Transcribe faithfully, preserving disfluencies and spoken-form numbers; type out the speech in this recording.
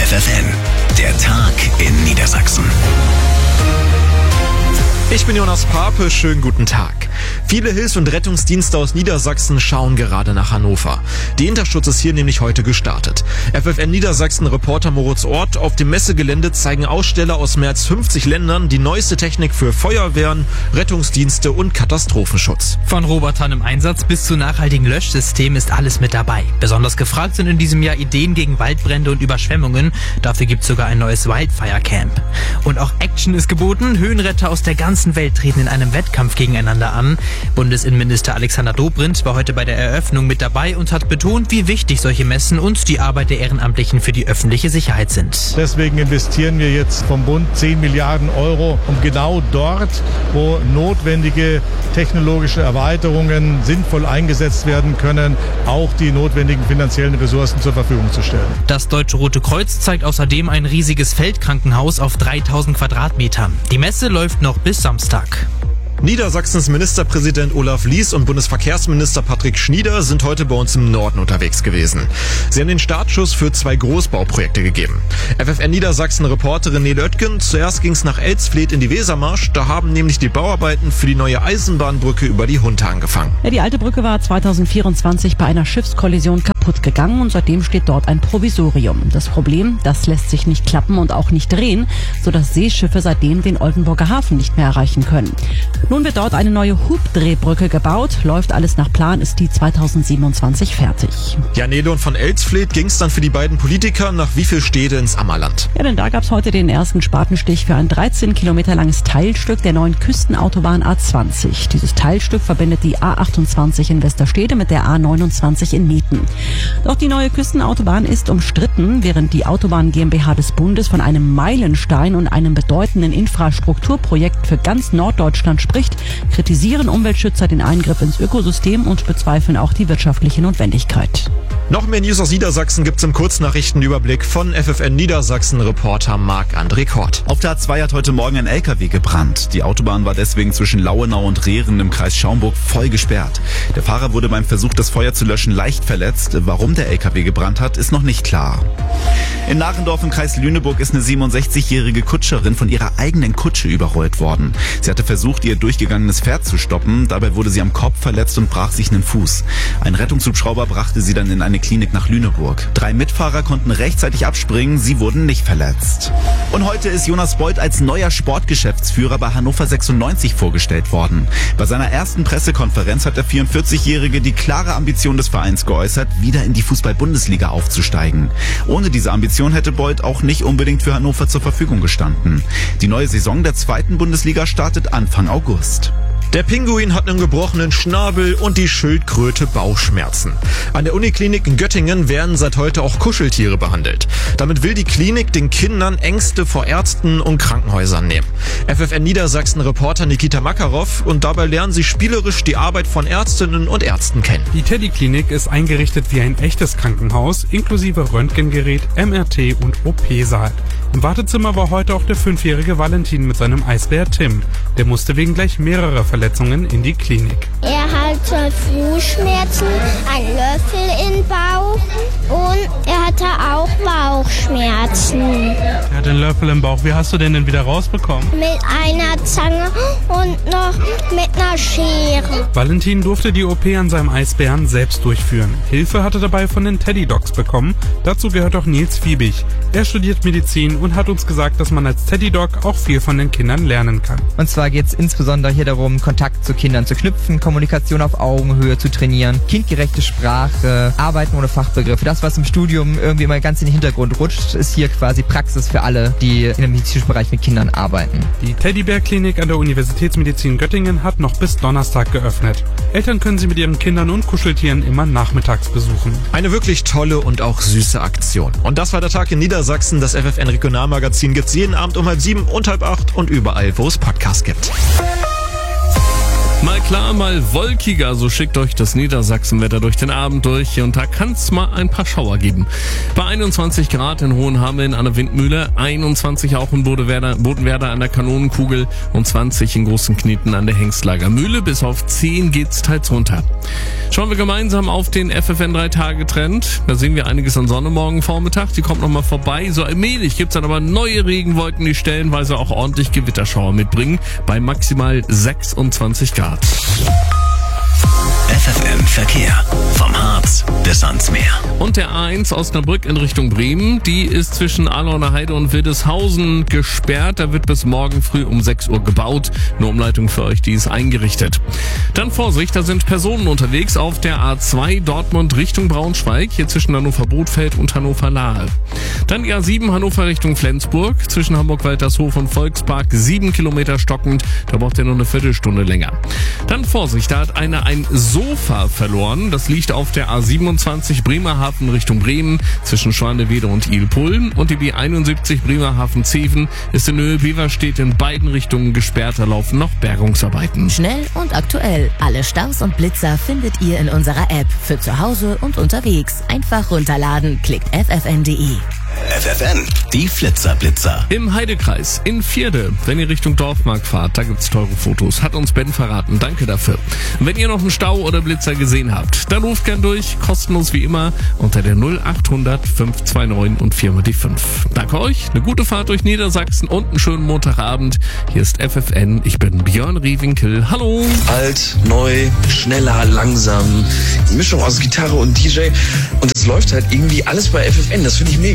F F N, der Tag in Niedersachsen. Ich bin Jonas Pape, schönen guten Tag. Viele Hilfs- und Rettungsdienste aus Niedersachsen schauen gerade nach Hannover. Die Interschutz ist hier nämlich heute gestartet. F F N Niedersachsen-Reporter Moritz Ort: Auf dem Messegelände zeigen Aussteller aus mehr als fünfzig Ländern die neueste Technik für Feuerwehren, Rettungsdienste und Katastrophenschutz. Von Robotern im Einsatz bis zu nachhaltigen Löschsystemen ist alles mit dabei. Besonders gefragt sind in diesem Jahr Ideen gegen Waldbrände und Überschwemmungen. Dafür gibt es sogar ein neues Wildfire Camp. Und auch Action ist geboten. Höhenretter aus der ganzen Welt treten in einem Wettkampf gegeneinander an. Bundesinnenminister Alexander Dobrindt war heute bei der Eröffnung mit dabei und hat betont, wie wichtig solche Messen und die Arbeit der Ehrenamtlichen für die öffentliche Sicherheit sind. Deswegen investieren wir jetzt vom Bund zehn Milliarden Euro, um genau dort, wo notwendige technologische Erweiterungen sinnvoll eingesetzt werden können, auch die notwendigen finanziellen Ressourcen zur Verfügung zu stellen. Das Deutsche Rote Kreuz zeigt außerdem ein riesiges Feldkrankenhaus auf dreitausend Quadratmetern. Die Messe läuft noch bis Samstag. Niedersachsens Ministerpräsident Olaf Lies und Bundesverkehrsminister Patrick Schnieder sind heute bei uns im Norden unterwegs gewesen. Sie haben den Startschuss für zwei Großbauprojekte gegeben. F F N Niedersachsen-Reporterin Nele Oetken: Zuerst ging es nach Elsfleth in die Wesermarsch. Da haben nämlich die Bauarbeiten für die neue Eisenbahnbrücke über die Hunte angefangen. Ja, die alte Brücke war zweitausendvierundzwanzig bei einer Schiffskollision kaputt gegangen und seitdem steht dort ein Provisorium. Das Problem: Das lässt sich nicht klappen und auch nicht drehen, sodass Seeschiffe seitdem den Oldenburger Hafen nicht mehr erreichen können. Nun wird dort eine neue Hubdrehbrücke gebaut. Läuft alles nach Plan, ist die zweitausendsiebenundzwanzig fertig. Ja, Nele, und von Elsfleth ging es dann für die beiden Politiker nach Wievielstede ins Ammerland. Ja, denn da gab es heute den ersten Spatenstich für ein dreizehn Kilometer langes Teilstück der neuen Küstenautobahn A zwanzig. Dieses Teilstück verbindet die A achtundzwanzig in Westerstede mit der A neunundzwanzig in Meeten. Doch die neue Küstenautobahn ist umstritten. Während die Autobahn GmbH des Bundes von einem Meilenstein und einem bedeutenden Infrastrukturprojekt für ganz Norddeutschland spricht, kritisieren Umweltschützer den Eingriff ins Ökosystem und bezweifeln auch die wirtschaftliche Notwendigkeit. Noch mehr News aus Niedersachsen gibt's im Kurznachrichtenüberblick von F F N Niedersachsen-Reporter Marc-André Kort. Auf der A zwei hat heute Morgen ein L K W gebrannt. Die Autobahn war deswegen zwischen Lauenau und Rehren im Kreis Schaumburg voll gesperrt. Der Fahrer wurde beim Versuch, das Feuer zu löschen, leicht verletzt. Warum der L K W gebrannt hat, ist noch nicht klar. In Narendorf im Kreis Lüneburg ist eine siebenundsechzigjährige Kutscherin von ihrer eigenen Kutsche überrollt worden. Sie hatte versucht, ihr durchgegangenes Pferd zu stoppen. Dabei wurde sie am Kopf verletzt und brach sich einen Fuß. Ein Rettungshubschrauber brachte sie dann in eine Klinik nach Lüneburg. Drei Mitfahrer konnten rechtzeitig abspringen, sie wurden nicht verletzt. Und heute ist Jonas Beuth als neuer Sportgeschäftsführer bei Hannover sechsundneunzig vorgestellt worden. Bei seiner ersten Pressekonferenz hat der vierundvierzigjährige die klare Ambition des Vereins geäußert, wieder in die Fußball-Bundesliga aufzusteigen. Ohne diese Ambition hätte Beuth auch nicht unbedingt für Hannover zur Verfügung gestanden. Die neue Saison der zweiten Bundesliga startet Anfang August. Der Pinguin hat einen gebrochenen Schnabel und die Schildkröte Bauchschmerzen. An der Uniklinik in Göttingen werden seit heute auch Kuscheltiere behandelt. Damit will die Klinik den Kindern Ängste vor Ärzten und Krankenhäusern nehmen. F F N Niedersachsen-Reporter Nikita Makarov: Und dabei lernen sie spielerisch die Arbeit von Ärztinnen und Ärzten kennen. Die Teddy-Klinik ist eingerichtet wie ein echtes Krankenhaus, inklusive Röntgengerät, M R T und O P-Saal. Im Wartezimmer war heute auch der fünfjährige Valentin mit seinem Eisbär Tim. Der musste wegen gleich mehrerer Verletzungen in die Klinik. Er hatte Fußschmerzen, einen Löffel im Bauch und er hatte auch Bauchschmerzen. Er hat einen Löffel im Bauch. Wie hast du den denn wieder rausbekommen? Mit einer Zange und noch mit einer Schere. Valentin durfte die O P an seinem Eisbären selbst durchführen. Hilfe hatte dabei von den Teddy Dogs bekommen. Dazu gehört auch Nils Fiebig. Er studiert Medizin und hat uns gesagt, dass man als Teddy Dog auch viel von den Kindern lernen kann. Und zwar geht es insbesondere hier darum, Kontakt zu Kindern zu knüpfen, Kommunikation auf Augenhöhe zu trainieren, kindgerechte Sprache, Arbeiten ohne Fachbegriffe. Das, was im Studium irgendwie immer ganz in den Hintergrund rutscht, ist hier quasi Praxis für alle, die in dem medizinischen Bereich mit Kindern arbeiten. Die Teddybär-Klinik an der Universitätsmedizin Göttingen hat noch bis Donnerstag geöffnet. Eltern können sie mit ihren Kindern und Kuscheltieren immer nachmittags besuchen. Eine wirklich tolle und auch süße Aktion. Und das war der Tag in Niedersachsen. Das F F N Regionalmagazin gibt's jeden Abend um halb sieben und halb acht und überall, wo es Podcasts gibt. Mal klar, mal wolkiger, so schickt euch das Niedersachsenwetter durch den Abend durch und da kann es mal ein paar Schauer geben. Bei einundzwanzig Grad in Hohenhameln an der Windmühle, einundzwanzig auch in Bodenwerder, Bodenwerder an der Kanonenkugel und zwanzig in Großen Kneten an der Hengstlager Mühle. Bis auf zehn geht's teils runter. Schauen wir gemeinsam auf den F F N drei Tage Trend. Da sehen wir einiges an Sonne morgen Vormittag. Die kommt nochmal vorbei. So allmählich gibt's dann aber neue Regenwolken, die stellenweise auch ordentlich Gewitterschauer mitbringen. Bei maximal sechsundzwanzig Grad. F F M Verkehr. Vom Harz bis ans Meer. Und der A eins Osnabrück in Richtung Bremen, die ist zwischen Alauner Heide und Wildeshausen gesperrt. Da wird bis morgen früh um sechs Uhr gebaut. Eine Umleitung für euch, die ist eingerichtet. Dann Vorsicht, da sind Personen unterwegs auf der A zwei Dortmund Richtung Braunschweig, hier zwischen Hannover-Bothfeld und Hannover-Lahe. Dann die A sieben Hannover Richtung Flensburg, zwischen Hamburg-Waltershof und Volkspark, sieben Kilometer stockend. Da braucht ihr noch eine Viertelstunde länger. Dann Vorsicht, da hat einer ein Sofa verloren. Das liegt auf der A siebenundzwanzig Bremerhaven Richtung Bremen zwischen Schwanewede und Ilpulm. Und die B einundsiebzig Bremerhaven-Zeven ist in Höhe Beverstedt in beiden Richtungen gesperrt. Da laufen noch Bergungsarbeiten. Schnell und aktuell. Alle Staus und Blitzer findet ihr in unserer App. Für zu Hause und unterwegs. Einfach runterladen. Klickt f f n punkt d e. F F N, die Flitzer-Blitzer. Im Heidekreis, in Vierde, wenn ihr Richtung Dorfmark fahrt, da gibt's teure Fotos. Hat uns Ben verraten, danke dafür. Wenn ihr noch einen Stau oder Blitzer gesehen habt, dann ruft gern durch, kostenlos wie immer, unter der null acht hundert fünf zwei neun und vier mal die fünf. Danke euch, eine gute Fahrt durch Niedersachsen und einen schönen Montagabend. Hier ist F F N, ich bin Björn Riewinkel, hallo. Alt, neu, schneller, langsam, Mischung aus Gitarre und D J und es läuft halt irgendwie alles bei F F N, das finde ich mega.